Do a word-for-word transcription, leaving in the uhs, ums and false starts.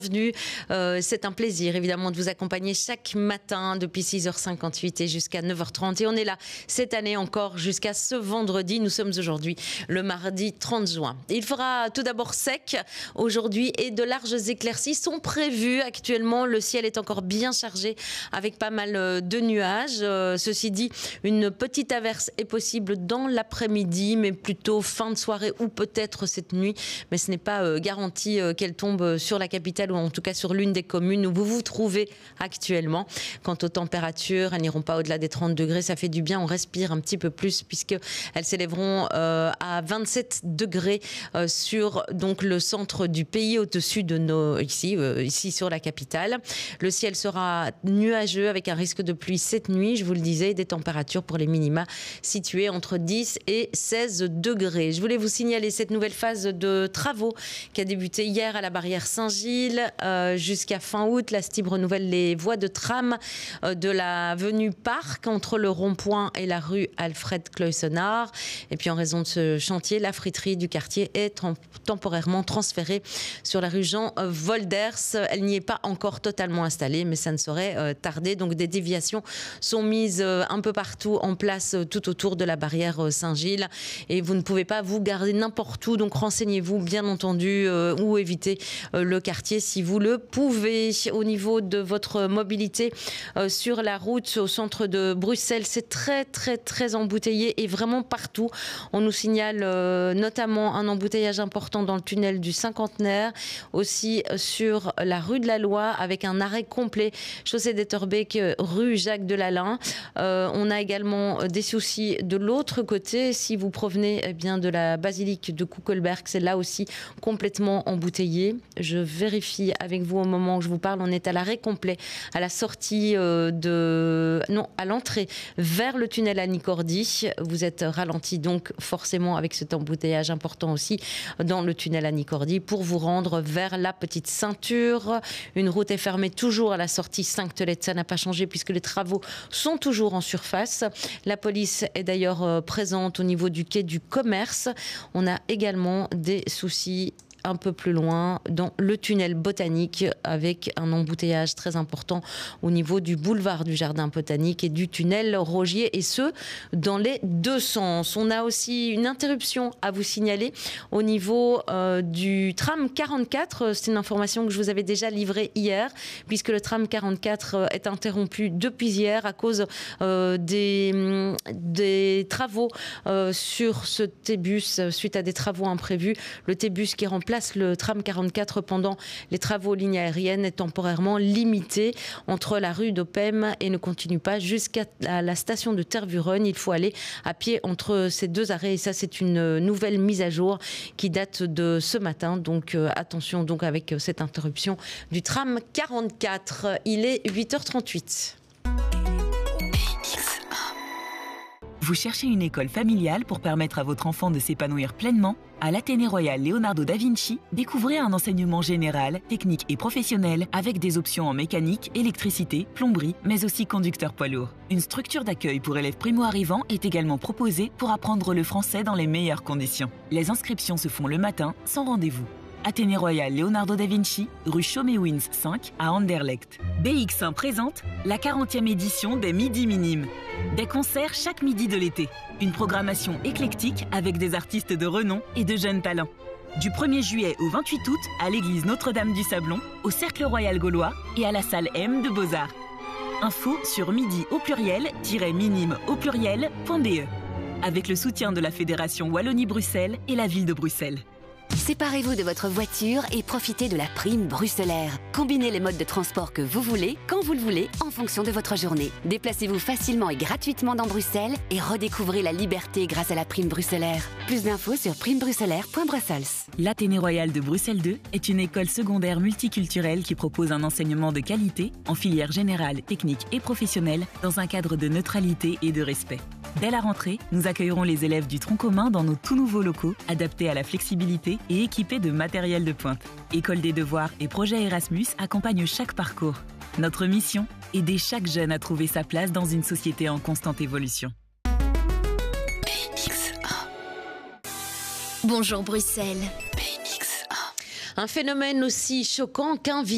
Bienvenue. Euh, c'est un plaisir évidemment de vous accompagner chaque matin depuis six heures cinquante-huit et jusqu'à neuf heures trente. Et on est là cette année encore jusqu'à ce vendredi. Nous sommes aujourd'hui le mardi trente juin. Il fera tout d'abord sec aujourd'hui et de larges éclaircies sont prévues actuellement. Le ciel est encore bien chargé avec pas mal de nuages. Euh, ceci dit, une petite averse est possible dans l'après-midi, mais plutôt fin de soirée ou peut-être cette nuit. Mais ce n'est pas euh, garanti euh, qu'elle tombe sur la capitale ou en tout cas sur l'une des communes où vous vous trouvez actuellement. Quant aux températures, elles n'iront pas au-delà des trente degrés. Ça fait du bien, on respire un petit peu plus puisqu'elles s'élèveront euh, à vingt-sept degrés euh, sur donc, le centre du pays au-dessus de nos... Ici, euh, ici sur la capitale. Le ciel sera nuageux avec un risque de pluie cette nuit, je vous le disais, des températures pour les minima situées entre dix et seize degrés. Je voulais vous signaler cette nouvelle phase de travaux qui a débuté hier à la barrière Saint-Gilles. Euh, jusqu'à fin août, la STIB renouvelle les voies de tram euh, de l'avenue Parc entre le rond-point et la rue Alfred Cloisonnard. Et puis en raison de ce chantier, la friterie du quartier est tem- temporairement transférée sur la rue Jean Wolders. Elle n'y est pas encore totalement installée, mais ça ne saurait euh, tarder. Donc des déviations sont mises euh, un peu partout en place euh, tout autour de la barrière euh, Saint-Gilles. Et vous ne pouvez pas vous garder n'importe où. Donc renseignez-vous bien entendu euh, ou évitez euh, le quartier si vous le pouvez. Au niveau de votre mobilité euh, sur la route au centre de Bruxelles, c'est très très très embouteillé et vraiment partout. On nous signale euh, notamment un embouteillage important dans le tunnel du Cinquantenaire, aussi euh, sur la rue de la Loi avec un arrêt complet chaussée d'Etterbeek, rue Jacques Delalin. Euh, on a également des soucis de l'autre côté si vous provenez eh bien, de la basilique de Kuckelberg, c'est là aussi complètement embouteillé. Je vérifie avec vous au moment où je vous parle, on est à l'arrêt complet à la sortie euh, de non à l'entrée vers le tunnel à Nicordi. Vous êtes ralenti donc forcément avec cet embouteillage important aussi dans le tunnel à Nicordi pour vous rendre vers la petite ceinture. Une route est fermée toujours à la sortie Sainte-Tolette, ça n'a pas changé puisque les travaux sont toujours en surface. La police est d'ailleurs euh, présente au niveau du quai du commerce. On a également des soucis un peu plus loin dans le tunnel botanique avec un embouteillage très important au niveau du boulevard du Jardin botanique et du tunnel Rogier, et ce dans les deux sens. On a aussi une interruption à vous signaler au niveau euh, du tram quarante-quatre. C'est une information que je vous avais déjà livrée hier puisque le tram quarante-quatre est interrompu depuis hier à cause euh, des, des travaux euh, sur ce T-bus suite à des travaux imprévus. Le T-bus qui remplace le tram quarante-quatre pendant les travaux ligne aérienne est temporairement limité entre la rue d'Opem et ne continue pas jusqu'à la station de Tervuren. Il faut aller à pied entre ces deux arrêts et ça c'est une nouvelle mise à jour qui date de ce matin. Donc euh, attention donc avec cette interruption du tram quarante-quatre. Il est huit heures trente-huit. Vous cherchez une école familiale pour permettre à votre enfant de s'épanouir pleinement? À l'Athénée Royal Leonardo da Vinci, découvrez un enseignement général, technique et professionnel avec des options en mécanique, électricité, plomberie, mais aussi conducteur poids lourd. Une structure d'accueil pour élèves primo-arrivants est également proposée pour apprendre le français dans les meilleures conditions. Les inscriptions se font le matin, sans rendez-vous. Athénée Royal Leonardo da Vinci, rue Chaumet-Wins cinq à Anderlecht. B X un présente la quarantième édition des Midi Minimes. Des concerts chaque midi de l'été. Une programmation éclectique avec des artistes de renom et de jeunes talents. Du premier juillet au vingt-huit août à l'église Notre-Dame du Sablon, au Cercle Royal Gaulois et à la salle M de Beaux-Arts. Info sur midi au pluriel-minime au pluriel.be. Avec le soutien de la Fédération Wallonie-Bruxelles et la ville de Bruxelles. Séparez-vous de votre voiture et profitez de la prime bruxellaire. Combinez les modes de transport que vous voulez, quand vous le voulez, en fonction de votre journée. Déplacez-vous facilement et gratuitement dans Bruxelles et redécouvrez la liberté grâce à la prime bruxellaire. Plus d'infos sur prime bruxellaire point brussels. L'Athénée Royal de Bruxelles deux est une école secondaire multiculturelle qui propose un enseignement de qualité en filière générale, technique et professionnelle dans un cadre de neutralité et de respect. Dès la rentrée, nous accueillerons les élèves du tronc commun dans nos tout nouveaux locaux, adaptés à la flexibilité et équipés de matériel de pointe. École des devoirs et projet Erasmus accompagnent chaque parcours. Notre mission, aider chaque jeune à trouver sa place dans une société en constante évolution. B X un. Bonjour Bruxelles. B X un. Un phénomène aussi choquant qu'un